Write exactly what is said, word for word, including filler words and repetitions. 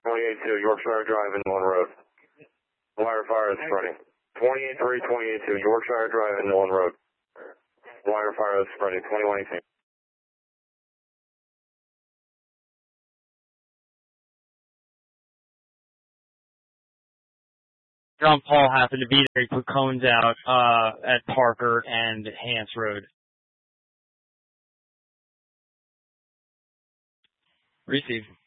twenty-eight two, Yorkshire Drive in One Road. Wire fire is spreading. twenty-eight three, twenty-eight two, Yorkshire Drive in One Road. Wire fire is spreading. twenty-one eighteen. John Paul happened to be there. He put cones out uh, at Parker and Hance Road. Receive.